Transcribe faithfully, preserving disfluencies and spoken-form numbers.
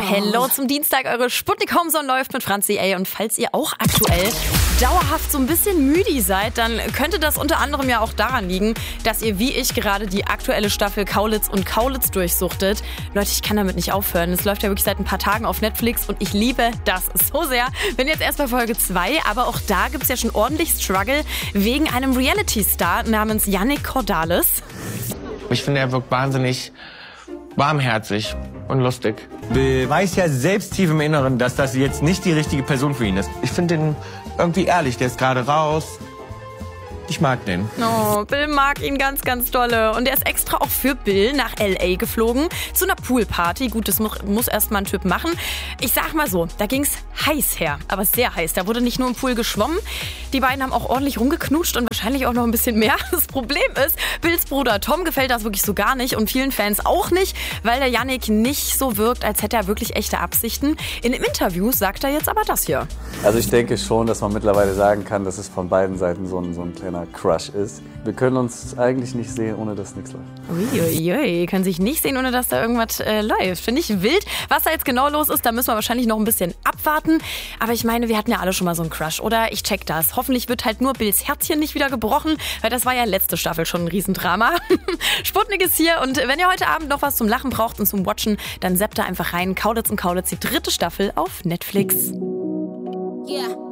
Hello zum Dienstag, eure Sputnik Homezone läuft mit Franzi A. Und falls ihr auch aktuell dauerhaft so ein bisschen müde seid, dann könnte das unter anderem ja auch daran liegen, dass ihr wie ich gerade die aktuelle Staffel Kaulitz und Kaulitz durchsuchtet. Leute, ich kann damit nicht aufhören. Es läuft ja wirklich seit ein paar Tagen auf Netflix und ich liebe das so sehr. Bin jetzt erst bei Folge zwei, aber auch da gibt es ja schon ordentlich Struggle wegen einem Reality-Star namens Yannick Cordalis. Ich finde, er wirkt wahnsinnig warmherzig und lustig. Bill weiß ja selbst tief im Inneren, dass das jetzt nicht die richtige Person für ihn ist. Ich finde ihn irgendwie ehrlich, der ist gerade raus. Ich mag den. Oh, Bill mag ihn ganz, ganz dolle. Und er ist extra auch für Bill nach L A geflogen zu einer Poolparty. Gut, das muss erst mal ein Typ machen. Ich sag mal so, da ging's heiß her, aber sehr heiß. Da wurde nicht nur im Pool geschwommen, die beiden haben auch ordentlich rumgeknutscht und wahrscheinlich auch noch ein bisschen mehr. Das Problem ist, Bills Bruder Tom gefällt das wirklich so gar nicht und vielen Fans auch nicht, weil der Yannick nicht so wirkt, als hätte er wirklich echte Absichten. In einem Interview sagt er jetzt aber das hier. Also ich denke schon, dass man mittlerweile sagen kann, dass es von beiden Seiten so ein, so ein kleiner Crush ist. Wir können uns eigentlich nicht sehen, ohne dass nichts läuft. Uiuiui, können sich nicht sehen, ohne dass da irgendwas äh, läuft. Finde ich wild. Was da jetzt genau los ist, da müssen wir wahrscheinlich noch ein bisschen abwarten. Aber ich meine, wir hatten ja alle schon mal so einen Crush, oder? Ich check das. Hoffentlich wird halt nur Bills Herzchen nicht wieder gebrochen, weil das war ja letzte Staffel schon ein Riesendrama. Sputnik ist hier und wenn ihr heute Abend noch was zum Lachen braucht und zum Watchen, dann zappt da einfach rein. Kaulitz und Kaulitz, die dritte Staffel auf Netflix. Yeah.